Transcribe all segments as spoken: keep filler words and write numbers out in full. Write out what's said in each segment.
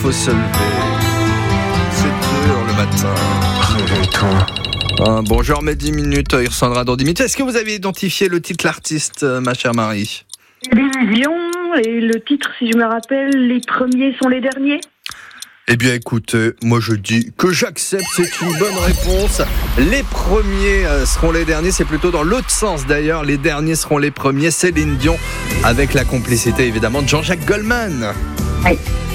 faut se lever. C'est dur le matin. Réveille-toi. Ah, bonjour, mes dix minutes, il ressemblera dans dix minutes. Est-ce que vous avez identifié le titre, l'artiste, ma chère Marie? L'illusion, et le titre, si je me rappelle, les premiers sont les derniers. Eh bien écoutez, moi je dis que j'accepte, c'est une bonne réponse. Les premiers seront les derniers, c'est plutôt dans l'autre sens d'ailleurs, les derniers seront les premiers. Céline Dion, avec la complicité évidemment de Jean-Jacques Goldman. Oui.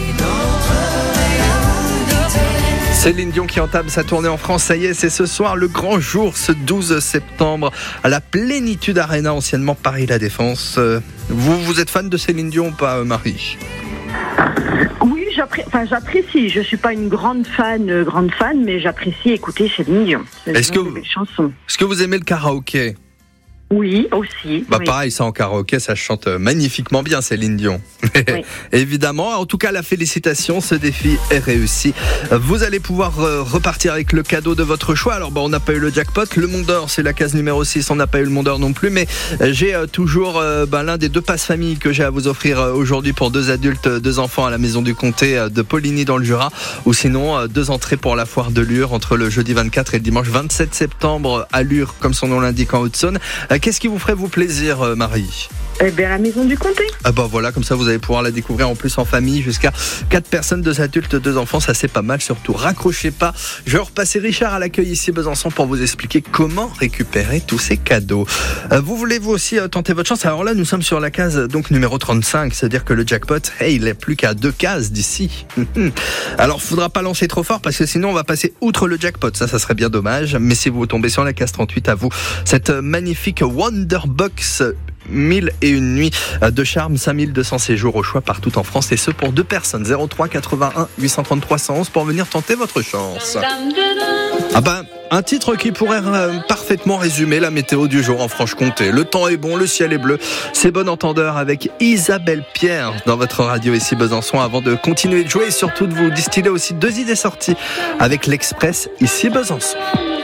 Céline Dion qui entame sa tournée en France, ça y est, c'est ce soir le grand jour, ce douze septembre, à la Plénitude Arena, anciennement Paris La Défense. Vous, vous êtes fan de Céline Dion ou pas, Marie? Oui, j'appré... enfin, j'apprécie. Je suis pas une grande fan, euh, grande fan, mais j'apprécie écouter Céline Dion. C'est Est-ce que, des belles chansons. Est-ce que vous aimez le karaoké? Oui, aussi. Bah oui. pareil, ça en karaoké, ça chante magnifiquement bien, Céline Dion. Oui. Évidemment, en tout cas, la félicitation, ce défi est réussi. Vous allez pouvoir euh, repartir avec le cadeau de votre choix. Alors, bah, on n'a pas eu le jackpot, le Mont d'Or, c'est la case numéro six, on n'a pas eu le Mont d'Or non plus, mais euh, j'ai euh, toujours euh, bah, l'un des deux passes-famille que j'ai à vous offrir euh, aujourd'hui pour deux adultes, deux enfants à la Maison du Comté euh, de Poligny dans le Jura, ou sinon euh, deux entrées pour la foire de Lure entre le jeudi vingt-quatre et le dimanche vingt-sept septembre à Lure, comme son nom l'indique, en Haute-Saône. Euh, Qu'est-ce qui vous ferait vous plaisir, euh, Marie? Eh bien, la Maison du Comté. Ah bah voilà, comme ça vous allez pouvoir la découvrir en plus en famille, jusqu'à quatre personnes, deux adultes, deux enfants, ça c'est pas mal, surtout raccrochez pas. Je vais repasser Richard à l'accueil ici Besançon pour vous expliquer comment récupérer tous ces cadeaux. Euh, vous voulez vous aussi euh, tenter votre chance? Alors là nous sommes sur la case donc numéro trente-cinq, c'est-à-dire que le jackpot, hey, il n'est plus qu'à deux cases d'ici. Alors faudra pas lancer trop fort parce que sinon on va passer outre le jackpot, ça ça serait bien dommage, mais si vous tombez sur la case trente-huit, à vous cette magnifique Wonderbox mille et une nuits de charme, cinq mille deux cents séjours au choix partout en France, et ce pour deux personnes. Zéro trois quatre-vingt-un huit cent trente-trois cent onze pour venir tenter votre chance. Ah ben, un titre qui pourrait euh, parfaitement résumer la météo du jour en Franche-Comté. Le temps est bon, le ciel est bleu. C'est bon entendeur avec Isabelle Pierre dans votre radio ici Besançon, avant de continuer de jouer et surtout de vous distiller aussi deux idées sorties avec l'Express ici Besançon.